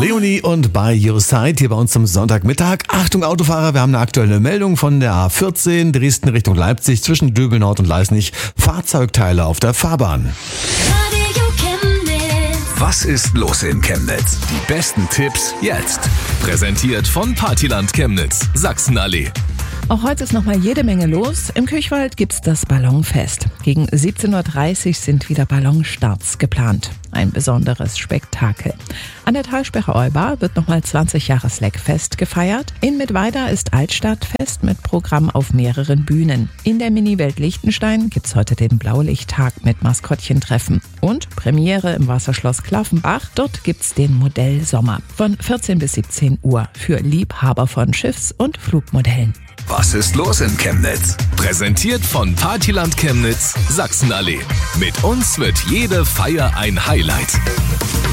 Leonie und By Your Side hier bei uns zum Sonntagmittag. Achtung Autofahrer, wir haben eine aktuelle Meldung von der A14 Dresden Richtung Leipzig zwischen Döbeln-Nord und Leisnig. Fahrzeugteile auf der Fahrbahn. Was ist los in Chemnitz? Die besten Tipps jetzt. Präsentiert von Partyland Chemnitz, Sachsenallee. Auch heute ist noch mal jede Menge los. Im Kirchwald gibt's das Ballonfest. Gegen 17.30 Uhr sind wieder Ballonstarts geplant. Ein besonderes Spektakel. An der Talsperre Eubar wird nochmal 20 Jahre Slackfest gefeiert. In Mittweida ist Altstadtfest mit Programm auf mehreren Bühnen. In der Mini-Welt Liechtenstein gibt's heute den Blaulichttag mit Maskottchentreffen. Und Premiere im Wasserschloss Klaffenbach. Dort gibt's den Modellsommer von 14 bis 17 Uhr für Liebhaber von Schiffs- und Flugmodellen. Was ist los in Chemnitz? Präsentiert von Partyland Chemnitz, Sachsenallee. Mit uns wird jede Feier ein Highlight.